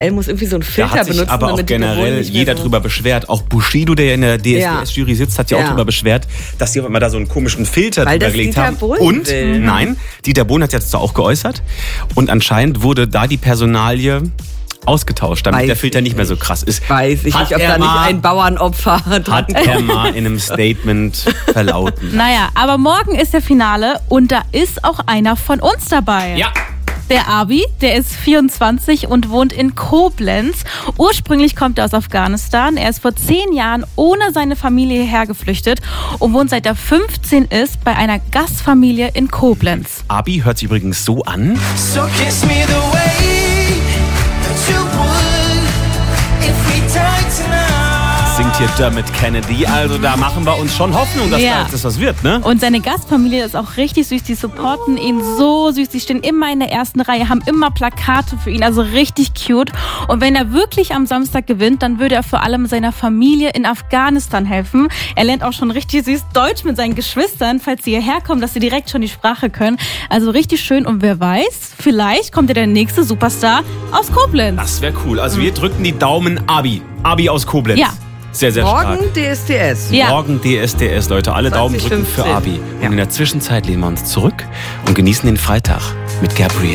muss irgendwie so einen Da Filter hat sich benutzen, aber auch damit die Person generell nicht mehr jeder so drüber beschwert. Auch Bushido, der in der DSDS-Jury sitzt, hat sich auch Ja. drüber beschwert, dass die auch immer da so einen komischen Filter Weil drüber das gelegt Dieter haben. Bohlen Und, will. nein, Dieter Bohlen hat jetzt auch geäußert. Und anscheinend wurde da die Personalie ausgetauscht, damit Weiß der Filter ich nicht mehr so krass ist. Weiß ich Hat nicht, ob er da nicht mal- ein Bauernopfer dran Hat er mal in einem Statement verlauten. Naja, aber morgen ist der Finale und da ist auch einer von uns dabei. Ja. Der Abi, der ist 24 und wohnt in Koblenz. Ursprünglich kommt er aus Afghanistan. Er ist vor 10 Jahren ohne seine Familie hierher geflüchtet und wohnt seit er 15 ist bei einer Gastfamilie in Koblenz. Abi hört sich übrigens so an. So kiss me the way that you would if we died tonight. Singt hier Dermot Kennedy. Also da machen wir uns schon Hoffnung, dass Ja. das was wird, ne? Und seine Gastfamilie ist auch richtig süß. Die supporten ihn so süß. Die stehen immer in der ersten Reihe, haben immer Plakate für ihn. Also richtig cute. Und wenn er wirklich am Samstag gewinnt, dann würde er vor allem seiner Familie in Afghanistan helfen. Er lernt auch schon richtig süß Deutsch mit seinen Geschwistern, falls sie hierher kommen, dass sie direkt schon die Sprache können. Also richtig schön. Und wer weiß, vielleicht kommt ja der nächste Superstar aus Koblenz. Das wäre cool. Also wir drücken die Daumen Abi. Abi aus Koblenz. Ja. Sehr, sehr stark. Morgen DSDS. Ja. Morgen DSDS, Leute. Alle Daumen drücken für 2015. Abi. Und Ja. in der Zwischenzeit lehnen wir uns zurück und genießen den Freitag mit Gabriel.